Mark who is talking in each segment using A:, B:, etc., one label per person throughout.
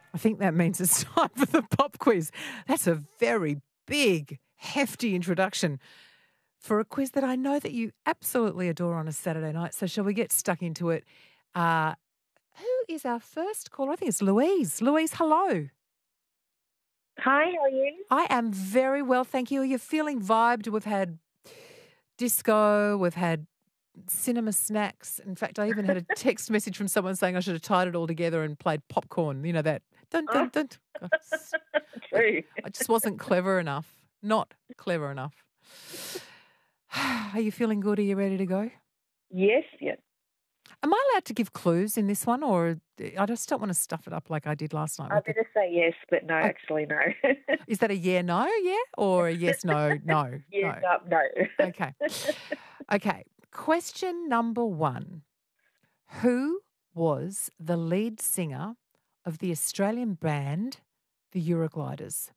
A: I think that means it's time for the pop quiz. That's a very big, hefty introduction for a quiz that I know that you absolutely adore on a Saturday night. So shall we get stuck into it? Who is our first caller? I think it's Louise. Louise, hello.
B: Hi, how are you?
A: I am very well, thank you. Are you feeling vibed? We've had disco, we've had cinema snacks. In fact, I even had a text message from someone saying I should have tied it all together and played popcorn. You know that. Dun, dun, dun.
B: True.
A: I just wasn't clever enough. Not clever enough. Are you feeling good? Are you ready to go?
B: Yes, yes.
A: Am I allowed to give clues in this one, or I just don't want to stuff it up like I did last night?
B: I better say yes, but no, actually no.
A: Is that a no, or a yes, no?
B: Yes,
A: no.
B: no.
A: Okay. Question number 1. Who was the lead singer of the Australian band, the Eurogliders?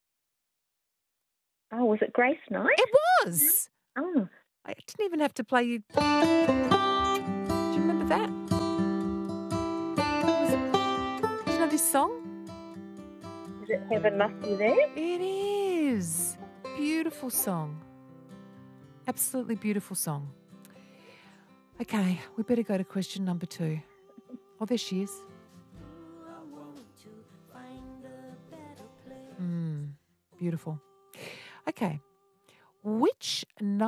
B: Oh, was it Grace Knight?
A: It was.
B: Oh.
A: I didn't even have to play you. Do you remember that? Do you know this song?
B: Is it Heaven Must Be There?
A: It is. Beautiful song. Absolutely beautiful song. Okay, we better go to question number 2. Oh, there she is. Beautiful. Okay. Which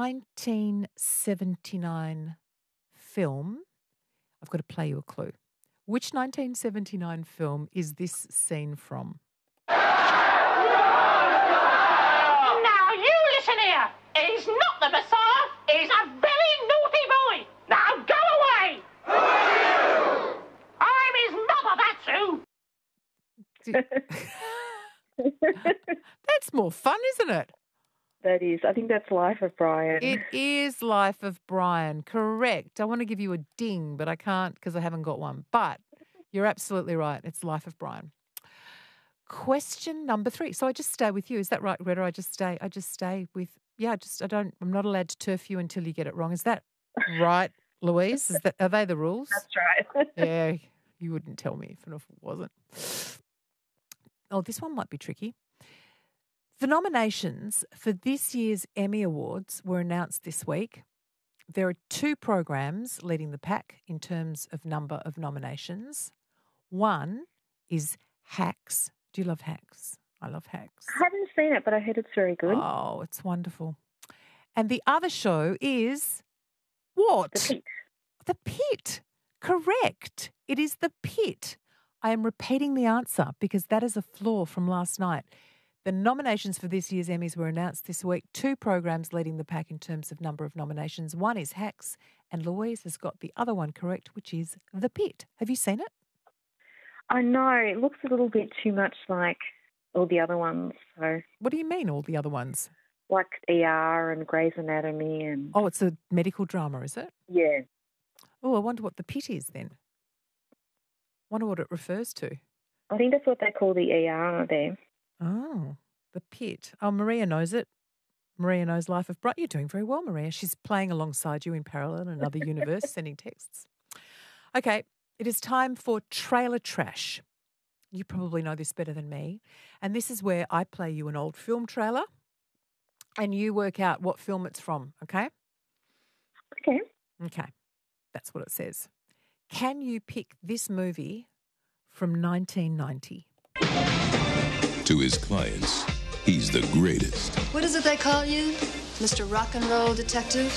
A: 1979 film, I've got to play you a clue. Which 1979 film is this scene from?
C: Now you listen here. He's not the Messiah. He's a very naughty boy. Now go away. Who are you? I'm his mother, that's who.
A: That's more fun, isn't it?
B: That is. I think that's Life of Brian.
A: It is Life of Brian. Correct. I want to give you a ding, but I can't because I haven't got one. But you're absolutely right. It's Life of Brian. Question number 3. So I just stay with you. Is that right, Greta? I just stay with, I'm not allowed to turf you until you get it wrong. Is that right, Louise? Are they the rules?
B: That's right.
A: Yeah, you wouldn't tell me if it wasn't. Oh, this one might be tricky. The nominations for this year's Emmy Awards were announced this week. There are 2 programs leading the pack in terms of number of nominations. One is Hacks. Do you love Hacks? I love Hacks.
B: I haven't seen it, but I heard it's very good.
A: Oh, it's wonderful. And the other show is what?
B: The Pit.
A: The Pit. Correct. It is The Pit. I am repeating the answer because that is a flaw from last night. The nominations for this year's Emmys were announced this week. 2 programs leading the pack in terms of number of nominations. One is Hacks, and Louise has got the other one correct, which is The Pit. Have you seen it?
B: I know. It looks a little bit too much like all the other ones. So,
A: What do you mean, all the other ones?
B: like ER and Grey's Anatomy and...
A: Oh, it's a medical drama, is it?
B: Yeah.
A: Oh, I wonder what The Pit is then. Wonder what it refers to.
B: I think that's what they call the ER there.
A: Oh, The Pit. Oh, Maria knows it. Maria knows Life of Brian. You're doing very well, Maria. She's playing alongside you in parallel in another universe, sending texts. Okay, it is time for Trailer Trash. You probably know this better than me. And this is where I play you an old film trailer and you work out what film it's from, okay?
B: Okay.
A: Okay, that's what it says. Can you pick this movie from 1990?
D: To his clients, he's the greatest.
E: What is it they call you? Mr. Rock and Roll Detective?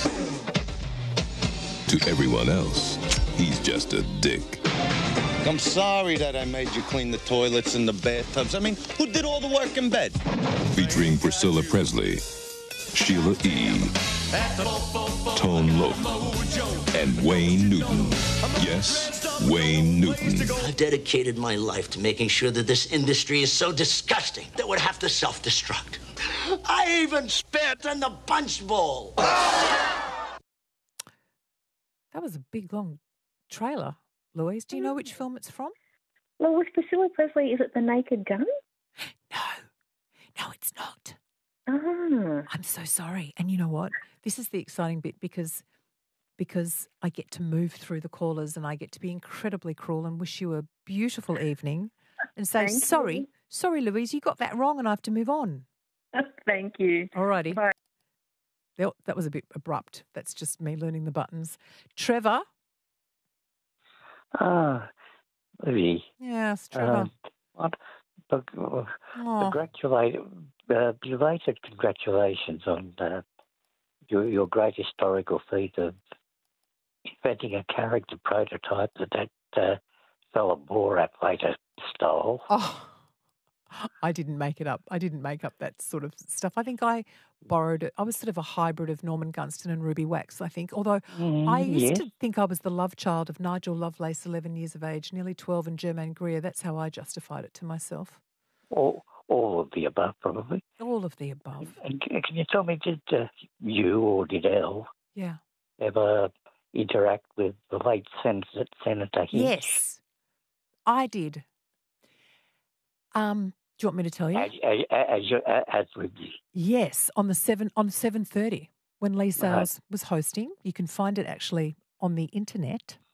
D: To everyone else, he's just a dick.
F: I'm sorry that I made you clean the toilets and the bathtubs. I mean, who did all the work in bed?
D: Featuring Priscilla Presley, Sheila E., Tone Loc, and Wayne Newton. Yes, Wayne Newton.
G: I've dedicated my life to making sure that this industry is so disgusting that we'd have to self-destruct. I even spit in the punch bowl.
A: That was a big, long trailer. Louise, do you know which film it's from?
B: Well, with Priscilla Presley, is it The Naked Gun?
A: No, it's not.
B: Ah.
A: I'm so sorry. And you know what? This is the exciting bit because I get to move through the callers and I get to be incredibly cruel and wish you a beautiful evening and say,
B: Thank
A: sorry, Louise, you got that wrong and I have to move on.
B: Thank you.
A: All righty.
B: Bye.
A: That was a bit abrupt. That's just me learning the buttons. Trevor?
H: Maybe.
A: Yes, Trevor.
H: Belated congratulations on your great historical feat of inventing a character prototype that fellow Borat later stole.
A: Oh, I didn't make it up. I didn't make up that sort of stuff. I think I borrowed it. I was sort of a hybrid of Norman Gunston and Ruby Wax, I think. Although I used to think I was the love child of Nigel Lovelace, 11 years of age, nearly 12, and Germaine Greer. That's how I justified it to myself.
H: All of the above, probably.
A: All of the above.
H: And can you tell me, did you or did Elle ever interact with the late Senator Hinch?
A: Yes, I did. Do you want me to tell you?
H: As with you.
A: Yes, on 7:30 when Lee Sales was hosting. You can find it actually on the internet.